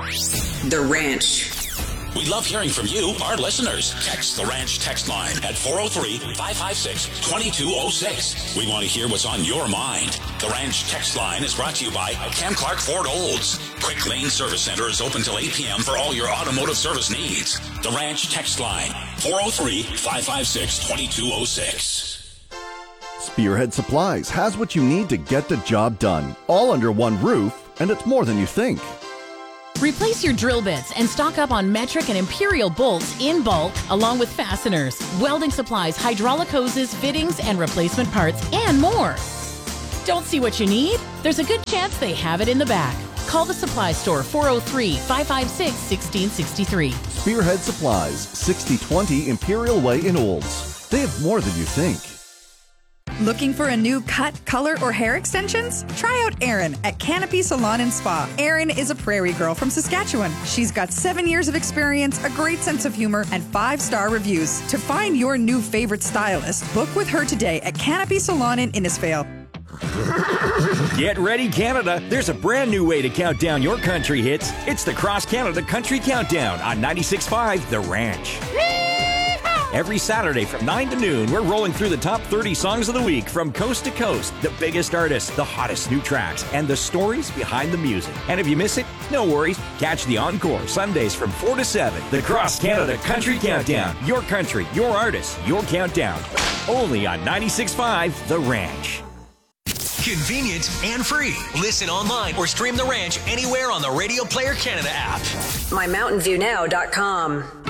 The Ranch. We love hearing from you, our listeners. Text the Ranch text line at 403-556-2206. We want to hear what's on your mind. The Ranch text line is brought to you by Cam Clark Ford Olds. Quick Lane Service Center is open till 8 p.m. for all your automotive service needs. The Ranch text line, 403-556-2206. Spearhead Supplies has what you need to get the job done, all under one roof, and it's more than you think. Replace your drill bits and stock up on metric and imperial bolts in bulk, along with fasteners, welding supplies, hydraulic hoses, fittings, and replacement parts, and more. Don't see what you need? There's a good chance they have it in the back. Call the supply store, 403-556-1663. Spearhead Supplies, 6020 Imperial Way in Olds. They have more than you think. Looking for a new cut, color, or hair extensions? Try out Erin at Canopy Salon and Spa. Erin is a prairie girl from Saskatchewan. She's got 7 years of experience, a great sense of humor, and 5-star reviews. To find your new favorite stylist, book with her today at Canopy Salon in Innisfail. Get ready, Canada. There's a brand new way to count down your country hits. It's the Cross Canada Country Countdown on 96.5 The Ranch. Every Saturday from 9 to noon, we're rolling through the top 30 songs of the week from coast to coast, the biggest artists, the hottest new tracks, and the stories behind the music. And if you miss it, no worries. Catch the encore Sundays from 4 to 7. The Cross Canada Country Countdown. Your country, your artists, your countdown. Only on 96.5 The Ranch. Convenient and free. Listen online or stream The Ranch anywhere on the Radio Player Canada app. MyMountainViewNow.com.